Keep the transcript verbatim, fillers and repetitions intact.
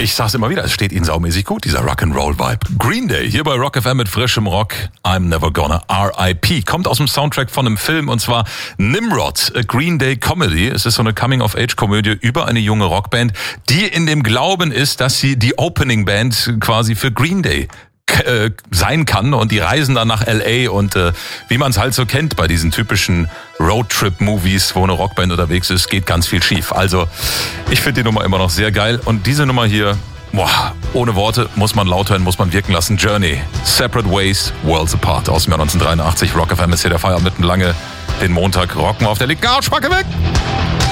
Ich sag's immer wieder, es steht ihnen saumäßig gut, dieser Rock'n'Roll-Vibe. Green Day, hier bei Rock F M mit frischem Rock. I'm Never Gonna R I P Kommt aus dem Soundtrack von einem Film, und zwar Nimrod, a Green Day Comedy. Es ist so eine Coming-of-Age-Komödie über eine junge Rockband, die in dem Glauben ist, dass sie die Opening-Band quasi für Green Day äh, sein kann, und die reisen dann nach L A und äh, wie man es halt so kennt bei diesen typischen Roadtrip-Movies, wo eine Rockband unterwegs ist, geht ganz viel schief. Also ich finde die Nummer immer noch sehr geil, und diese Nummer hier, boah, ohne Worte, muss man laut hören, muss man wirken lassen. Journey, Separate Ways, Worlds Apart aus dem Jahr neunzehnhundertdreiundachtzig. Rock F M ist hier der Feierabend mitten lange. Den Montag rocken wir auf der linken Arschbacke weg.